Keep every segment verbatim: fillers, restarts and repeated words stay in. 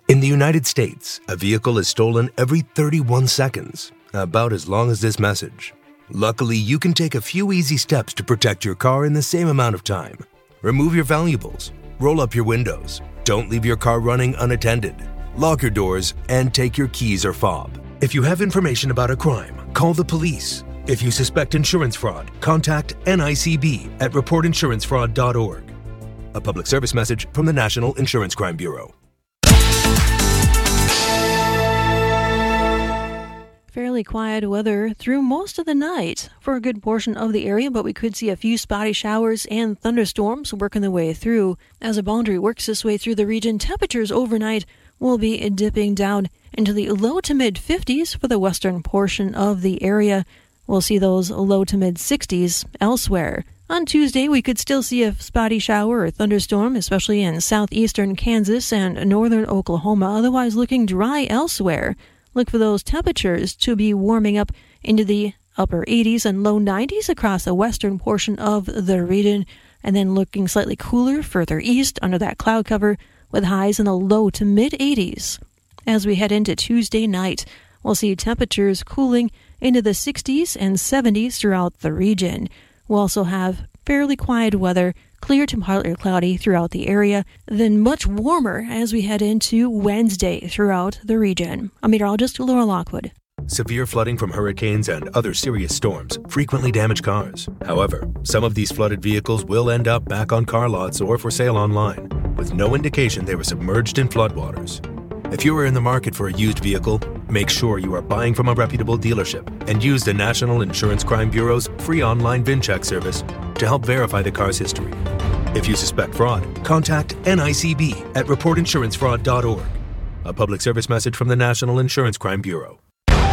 In the United States, a vehicle is stolen every thirty-one seconds, about as long as this message. Luckily, you can take a few easy steps to protect your car in the same amount of time. Remove your valuables, roll up your windows, don't leave your car running unattended, lock your doors, and take your keys or fob. If you have information about a crime, call the police. If you suspect insurance fraud, contact N I C B at report insurance fraud dot org. A public service message from the National Insurance Crime Bureau. Fairly quiet weather through most of the night for a good portion of the area, but we could see a few spotty showers and thunderstorms working their way through. As a boundary works its way through the region, temperatures overnight will be dipping down into the low to mid fifties for the western portion of the area. We'll see those low to mid sixties elsewhere. On Tuesday, we could still see a spotty shower or thunderstorm, especially in southeastern Kansas and northern Oklahoma, otherwise looking dry elsewhere. Look for those temperatures to be warming up into the upper eighties and low nineties across the western portion of the region, and then looking slightly cooler further east under that cloud cover with highs in the low to mid eighties. As we head into Tuesday night, we'll see temperatures cooling into the sixties and seventies throughout the region. We'll also have fairly quiet weather, clear to partly cloudy throughout the area, then much warmer as we head into Wednesday throughout the region. I'm meteorologist Laura Lockwood. Severe flooding from hurricanes and other serious storms frequently damage cars. However, some of these flooded vehicles will end up back on car lots or for sale online, with no indication they were submerged in floodwaters. If you are in the market for a used vehicle, make sure you are buying from a reputable dealership and use the National Insurance Crime Bureau's free online VIN check service to help verify the car's history. If you suspect fraud, contact N I C B at report insurance fraud dot org. A public service message from the National Insurance Crime Bureau.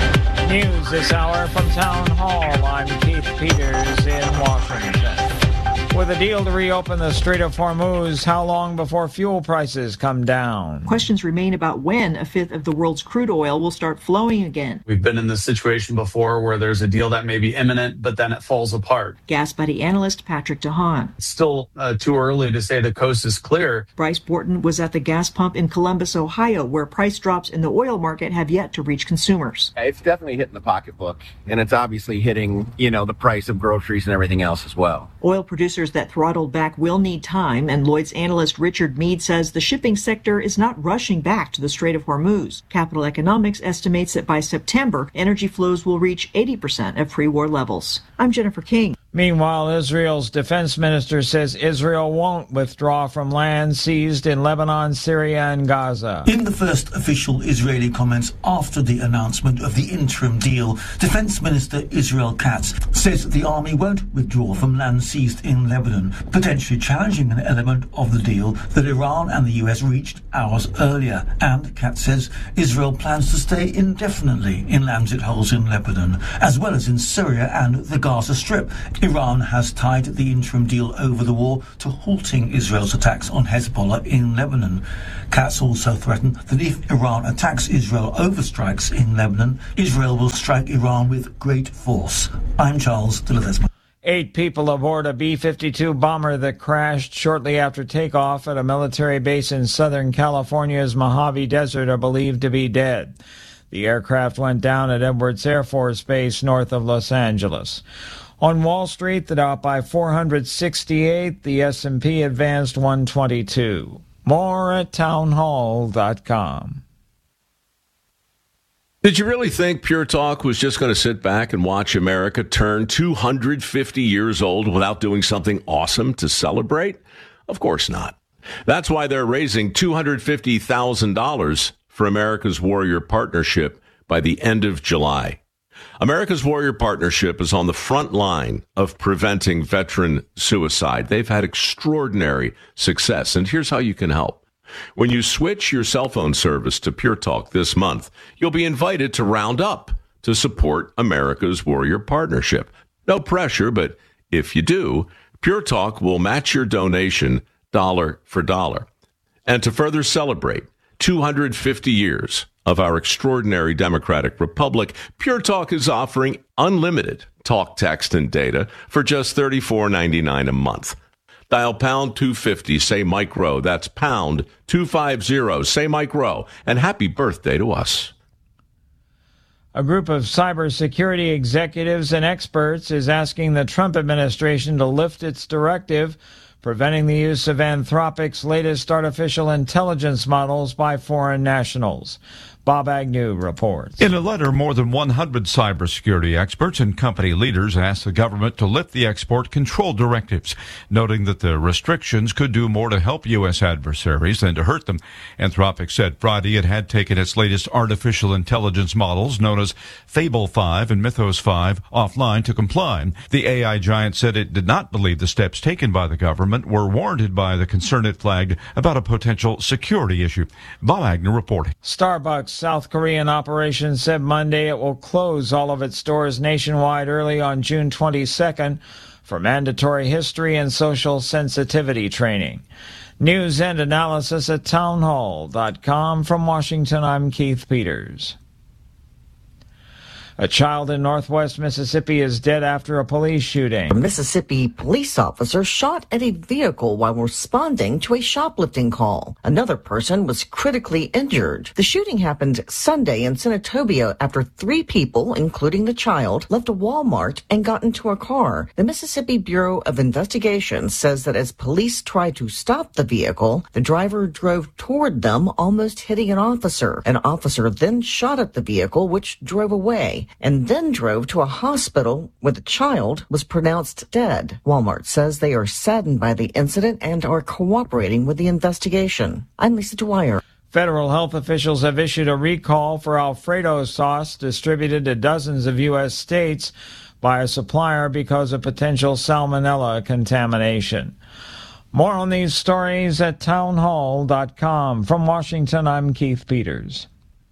News this hour from Town Hall. I'm Keith Peters in Washington. With a deal to reopen the Strait of Hormuz, how long before fuel prices come down? Questions remain about when a fifth of the world's crude oil will start flowing again. We've been in this situation before where there's a deal that may be imminent, but then it falls apart. Gas Buddy analyst Patrick DeHaan. It's still uh, too early to say the coast is clear. Bryce Borton was at the gas pump in Columbus, Ohio, where price drops in the oil market have yet to reach consumers. It's definitely hitting the pocketbook, and it's obviously hitting, you know, the price of groceries and everything else as well. Oil producers that throttled back will need time, and Lloyd's analyst Richard Mead says the shipping sector is not rushing back to the Strait of Hormuz. Capital Economics estimates that by September, energy flows will reach eighty percent of pre-war levels. I'm Jennifer King. Meanwhile, Israel's defense minister says Israel won't withdraw from land seized in Lebanon, Syria, and Gaza. In the first official Israeli comments after the announcement of the interim deal, Defense Minister Israel Katz says the army won't withdraw from land seized in Lebanon, potentially challenging an element of the deal that Iran and the U S reached hours earlier. And Katz says Israel plans to stay indefinitely in lands it holds in Lebanon, as well as in Syria and the Gaza Strip. Iran has tied the interim deal over the war to halting Israel's attacks on Hezbollah in Lebanon. Katz also threatened that if Iran attacks Israel over strikes in Lebanon, Israel will strike Iran with great force. I'm Charles de Ledesma. Eight people aboard a B fifty-two bomber that crashed shortly after takeoff at a military base in Southern California's Mojave Desert are believed to be dead. The aircraft went down at Edwards Air Force Base north of Los Angeles. On Wall Street, the Dow by four hundred sixty-eight, the S and P advanced one twenty-two. More at townhall dot com. Did you really think Pure Talk was just going to sit back and watch America turn two hundred fifty years old without doing something awesome to celebrate? Of course not. That's why they're raising two hundred fifty thousand dollars for America's Warrior Partnership by the end of July. America's Warrior Partnership is on the front line of preventing veteran suicide. They've had extraordinary success, and here's how you can help. When you switch your cell phone service to Pure Talk this month, you'll be invited to round up to support America's Warrior Partnership. No pressure, but if you do, Pure Talk will match your donation dollar for dollar. And to further celebrate two hundred fifty years of our extraordinary democratic republic, Pure Talk is offering unlimited talk, text, and data for just thirty-four ninety-nine a month. Dial pound two fifty, say Mike Rowe. That's pound two fifty, say Mike Rowe. And happy birthday to us. A group of cybersecurity executives and experts is asking the Trump administration to lift its directive preventing the use of Anthropic's latest artificial intelligence models by foreign nationals. Bob Agnew reports. In a letter, more than one hundred cybersecurity experts and company leaders asked the government to lift the export control directives, noting that the restrictions could do more to help U S adversaries than to hurt them. Anthropic said Friday it had taken its latest artificial intelligence models, known as Fable five and Mythos five, offline to comply. The A I giant said it did not believe the steps taken by the government were warranted by the concern it flagged about a potential security issue. Bob Agnew reporting. Starbucks South Korean operation said Monday it will close all of its stores nationwide early on June twenty-second for mandatory history and social sensitivity training. News and analysis at townhall dot com. From Washington, I'm Keith Peters. A child in northwest Mississippi is dead after a police shooting. A Mississippi police officer shot at a vehicle while responding to a shoplifting call. Another person was critically injured. The shooting happened Sunday in Senatobia after three people, including the child, left a Walmart and got into a car. The Mississippi Bureau of Investigation says that as police tried to stop the vehicle, the driver drove toward them, almost hitting an officer. An officer then shot at the vehicle, which drove away, and then drove to a hospital where the child was pronounced dead. Walmart says they are saddened by the incident and are cooperating with the investigation. I'm Lisa Dwyer. Federal health officials have issued a recall for Alfredo sauce distributed to dozens of U S states by a supplier because of potential salmonella contamination. More on these stories at townhall dot com. From Washington, I'm Keith Peters.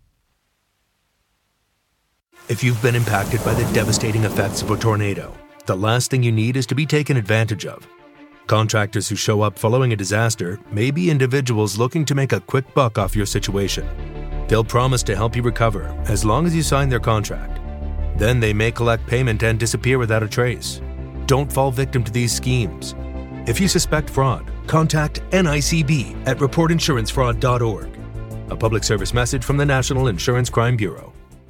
If you've been impacted by the devastating effects of a tornado, the last thing you need is to be taken advantage of. Contractors who show up following a disaster may be individuals looking to make a quick buck off your situation. They'll promise to help you recover as long as you sign their contract. Then they may collect payment and disappear without a trace. Don't fall victim to these schemes. If you suspect fraud, contact N I C B at report insurance fraud dot org. A public service message from the National Insurance Crime Bureau.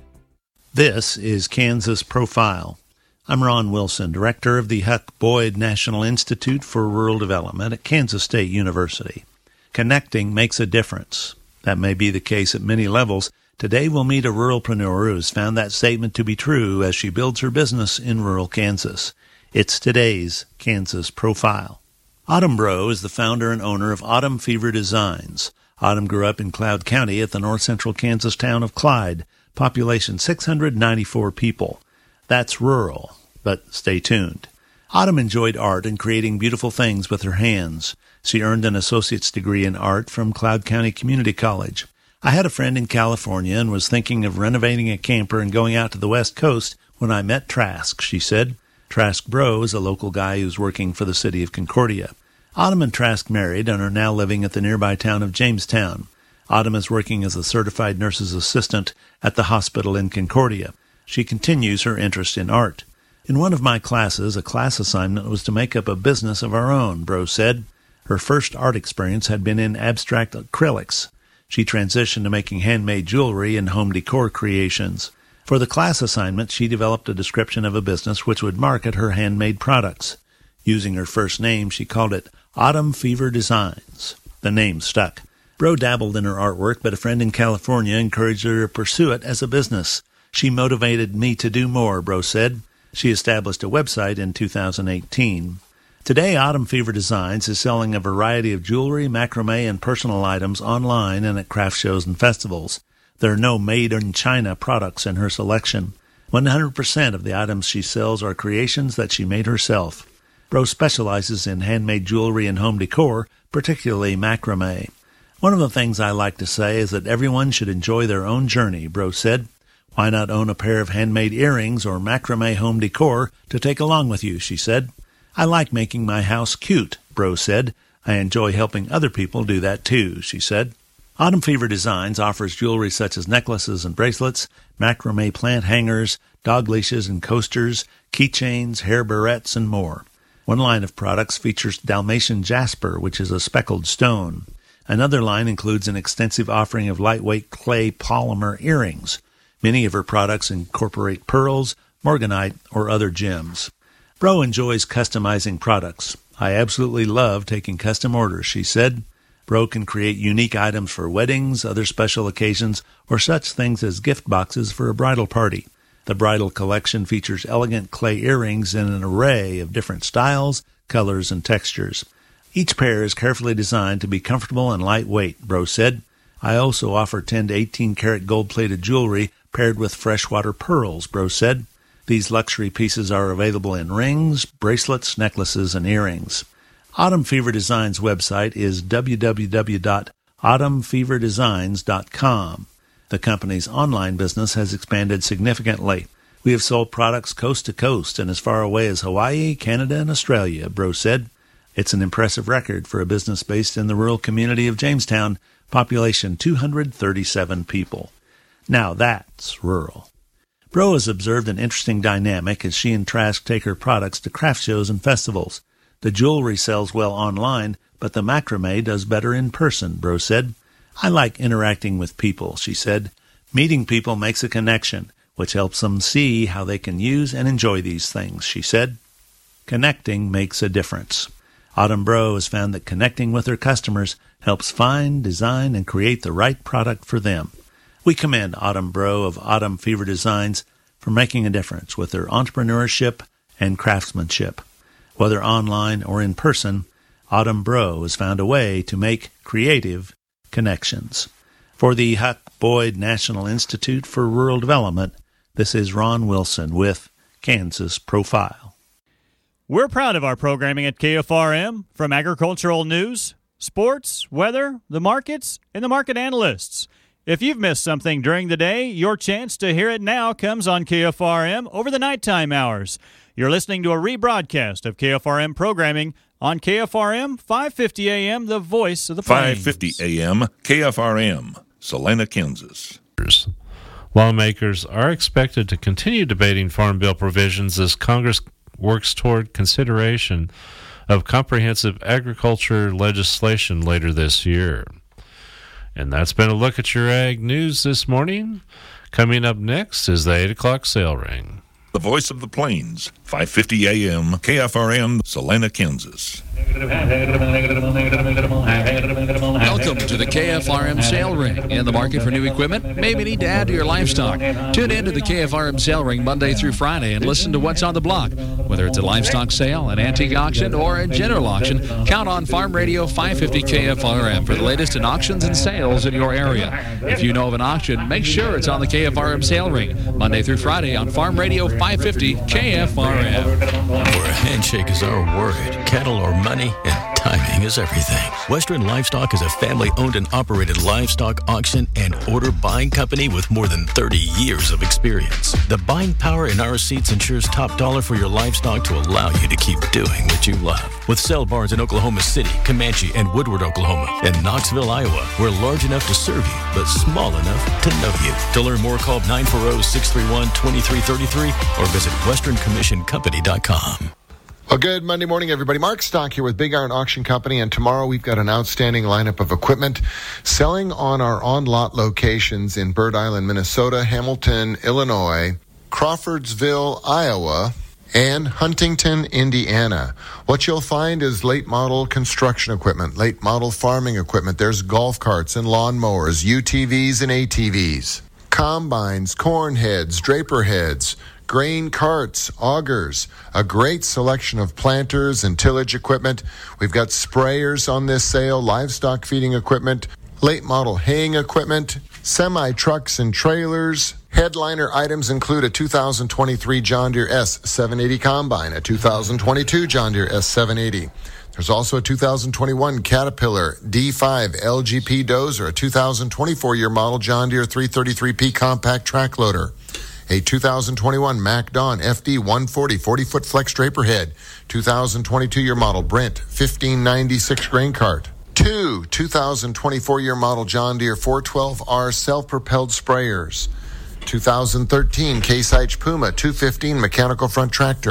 This is Kansas Profile. I'm Ron Wilson, director of the Huck Boyd National Institute for Rural Development at Kansas State University. Connecting makes a difference. That may be the case at many levels. Today we'll meet a ruralpreneur who's found that statement to be true as she builds her business in rural Kansas. It's today's Kansas Profile. Autumn Breaux is the founder and owner of Autumn Fever Designs. Autumn grew up in Cloud County at the north central Kansas town of Clyde. Population six hundred ninety-four people. That's rural, but stay tuned. Autumn enjoyed art and creating beautiful things with her hands. She earned an associate's degree in art from Cloud County Community College. I had a friend in California and was thinking of renovating a camper and going out to the West Coast when I met Trask, she said. Trask Breaux is a local guy who's working for the city of Concordia. Autumn and Trask married and are now living at the nearby town of Jamestown. Autumn is working as a certified nurse's assistant at the hospital in Concordia. She continues her interest in art. In one of my classes, a class assignment was to make up a business of our own, Breaux said. Her first art experience had been in abstract acrylics. She transitioned to making handmade jewelry and home decor creations. For the class assignment, she developed a description of a business which would market her handmade products. Using her first name, she called it Autumn Fever Designs. The name stuck. Breaux dabbled in her artwork, but a friend in California encouraged her to pursue it as a business. She motivated me to do more, Breaux said. She established a website in two thousand eighteen. Today, Autumn Fever Designs is selling a variety of jewelry, macrame, and personal items online and at craft shows and festivals. There are no made-in-China products in her selection. one hundred percent of the items she sells are creations that she made herself. Breaux specializes in handmade jewelry and home decor, particularly macrame. One of the things I like to say is that everyone should enjoy their own journey, Breaux said. Why not own a pair of handmade earrings or macrame home decor to take along with you, she said. I like making my house cute, Breaux said. I enjoy helping other people do that too, she said. Autumn Fever Designs offers jewelry such as necklaces and bracelets, macrame plant hangers, dog leashes and coasters, keychains, hair barrettes, and more. One line of products features Dalmatian jasper, which is a speckled stone. Another line includes an extensive offering of lightweight clay polymer earrings. Many of her products incorporate pearls, morganite, or other gems. Bro enjoys customizing products. I absolutely love taking custom orders, she said. Bro can create unique items for weddings, other special occasions, or such things as gift boxes for a bridal party. The bridal collection features elegant clay earrings in an array of different styles, colors, and textures. Each pair is carefully designed to be comfortable and lightweight, Bro said. I also offer ten to eighteen karat gold-plated jewelry paired with freshwater pearls, Bro said. These luxury pieces are available in rings, bracelets, necklaces, and earrings. Autumn Fever Designs website is w w w dot autumn fever designs dot com. The company's online business has expanded significantly. We have sold products coast to coast and as far away as Hawaii, Canada, and Australia, Bro said. It's an impressive record for a business based in the rural community of Jamestown, population two hundred thirty-seven people. Now that's rural. Bro has observed an interesting dynamic as she and Trask take her products to craft shows and festivals. The jewelry sells well online, but the macrame does better in person, Bro said. I like interacting with people, she said. Meeting people makes a connection, which helps them see how they can use and enjoy these things, she said. Connecting makes a difference. Autumn Bro has found that connecting with her customers helps find, design, and create the right product for them. We commend Autumn Bro of Autumn Fever Designs for making a difference with her entrepreneurship and craftsmanship. Whether online or in person, Autumn Bro has found a way to make creative connections. For the Huck Boyd National Institute for Rural Development, this is Ron Wilson with Kansas Profile. We're proud of our programming at K F R M, from agricultural news, sports, weather, the markets, and the market analysts. If you've missed something during the day, your chance to hear it now comes on K F R M over the nighttime hours. You're listening to a rebroadcast of K F R M programming on K F R M, five fifty A M, the voice of the Plains. five fifty A M, K F R M, Salina, Kansas. Lawmakers are expected to continue debating Farm Bill provisions as Congress works toward consideration of comprehensive agriculture legislation later this year. And that's been a look at your ag news this morning. Coming up next is the eight o'clock sale ring. The voice of the Plains, five fifty A M, K F R M, Salina, Kansas. Welcome to the K F R M Sale Ring. In the market for new equipment? Maybe need to add to your livestock. Tune in to the K F R M Sale Ring Monday through Friday and listen to what's on the block. Whether it's a livestock sale, an antique auction, or a general auction, count on Farm Radio five fifty K F R M for the latest in auctions and sales in your area. If you know of an auction, make sure it's on the K F R M Sale Ring Monday through Friday on Farm Radio five fifty K F R M. Where a handshake is our word, cattle or money, and timing is everything. Western Livestock is a family-owned and operated livestock auction and order buying company with more than thirty years of experience. The buying power in our seats ensures top dollar for your livestock to allow you to keep doing what you love. With sale barns in Oklahoma City, Comanche, and Woodward, Oklahoma, and Knoxville, Iowa, we're large enough to serve you, but small enough to know you. To learn more, call nine four zero, six three one, two three three three or visit western commission company dot com. Well, good Monday morning, everybody. Mark Stock here with Big Iron Auction Company, and tomorrow we've got an outstanding lineup of equipment selling on our on-lot locations in Bird Island, Minnesota, Hamilton, Illinois, Crawfordsville, Iowa, and Huntington, Indiana. What you'll find is late model construction equipment, late model farming equipment. There's golf carts and lawn mowers, U T Vs and A T Vs, combines, corn heads, draper heads, grain carts, augers, a great selection of planters and tillage equipment. We've got sprayers on this sale, livestock feeding equipment, late model haying equipment, semi-trucks and trailers. Headliner items include a two thousand twenty-three John Deere S seven eighty combine, a two thousand twenty-two John Deere S seven eighty. There's also a two thousand twenty-one Caterpillar D five L G P dozer, a two thousand twenty-four year model John Deere three thirty-three P compact track loader, a two thousand twenty-one MacDon F D one forty forty-foot flex draper head, two thousand twenty-two year model Brent fifteen ninety-six grain cart, two two thousand twenty-four year model John Deere four twelve R self-propelled sprayers, two thousand thirteen Case IH Puma two fifteen mechanical front tractor,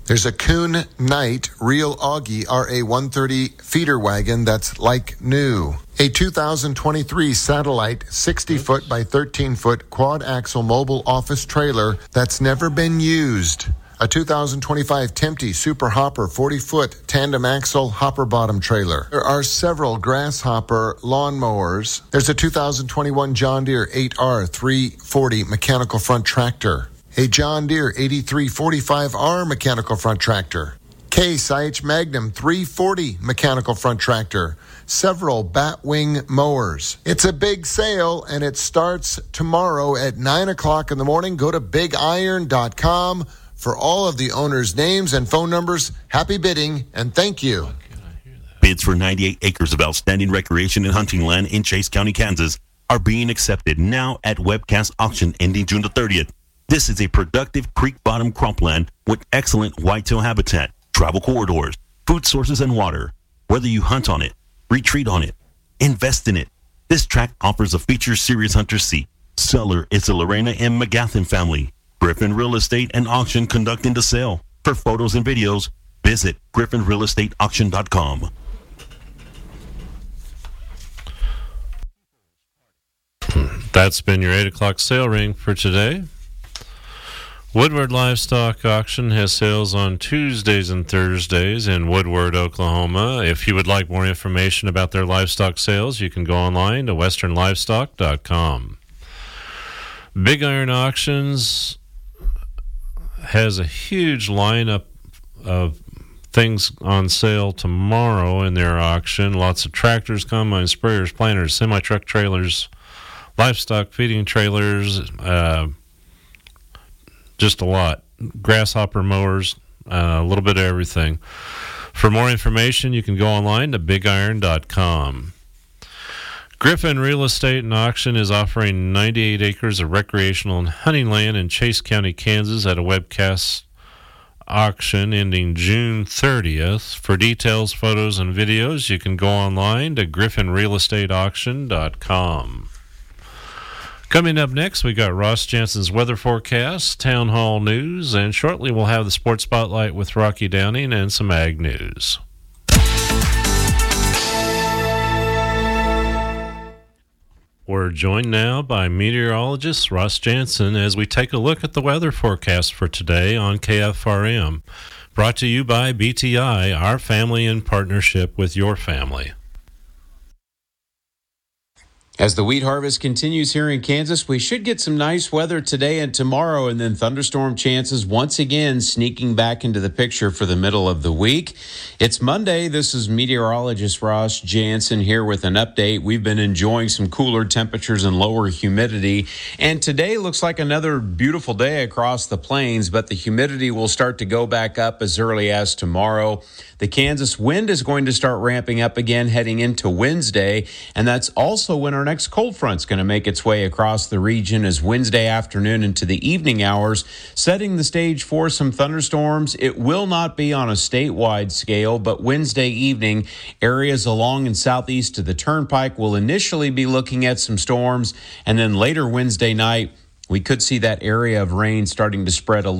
There's a Kuhn Knight Real Augie R A one thirty feeder wagon that's like new. A two thousand twenty-three Satellite sixty foot by thirteen foot quad axle mobile office trailer that's never been used. A two thousand twenty-five Tempty Super Hopper forty foot tandem axle hopper bottom trailer. There are several Grasshopper lawnmowers. There's a two thousand twenty-one John Deere eight R three forty mechanical front tractor. A John Deere eighty-three forty-five R mechanical front tractor. Case I H Magnum three forty mechanical front tractor. Several Batwing mowers. It's a big sale, and it starts tomorrow at nine o'clock in the morning. Go to big iron dot com for all of the owners' names and phone numbers. Happy bidding, and thank you. Bids for ninety-eight acres of outstanding recreation and hunting land in Chase County, Kansas are being accepted now at Webcast Auction ending June the thirtieth. This is a productive creek bottom cropland with excellent whitetail habitat, travel corridors, food sources, and water. Whether you hunt on it, retreat on it, invest in it, this tract offers a feature serious hunter seat. Seller is the Lorena M. McGathin family. Griffin Real Estate and Auction conducting the sale. For photos and videos, visit griffin real estate auction dot com. That's been your eight o'clock sale ring for today. Woodward Livestock Auction has sales on Tuesdays and Thursdays in Woodward, Oklahoma. If you would like more information about their livestock sales, you can go online to western livestock dot com. Big Iron Auctions has a huge lineup of things on sale tomorrow in their auction. Lots of tractors, combine sprayers, planters, semi-truck trailers, livestock feeding trailers, uh, just a lot. Grasshopper mowers, uh, a little bit of everything. For more information, you can go online to big iron dot com. Griffin Real Estate and Auction is offering ninety-eight acres of recreational and hunting land in Chase County, Kansas at a webcast auction ending June thirtieth. For details, photos, and videos, you can go online to griffin real estate auction dot com. Coming up next, we got Ross Jansen's weather forecast, town hall news, and shortly we'll have the sports spotlight with Rocky Downing and some ag news. We're joined now by meteorologist Ross Jansen as we take a look at the weather forecast for today on K F R M. Brought to you by B T I, our family in partnership with your family. As the wheat harvest continues here in Kansas, we should get some nice weather today and tomorrow, and then thunderstorm chances once again sneaking back into the picture for the middle of the week. It's Monday. This is meteorologist Ross Jansen here with an update. We've been enjoying some cooler temperatures and lower humidity, and today looks like another beautiful day across the plains, but the humidity will start to go back up as early as tomorrow. The Kansas wind is going to start ramping up again heading into Wednesday, and that's also when our next cold front's going to make its way across the region as Wednesday afternoon into the evening hours, setting the stage for some thunderstorms. It will not be on a statewide scale, but Wednesday evening, areas along and southeast of the Turnpike will initially be looking at some storms, and then later Wednesday night, we could see that area of rain starting to spread a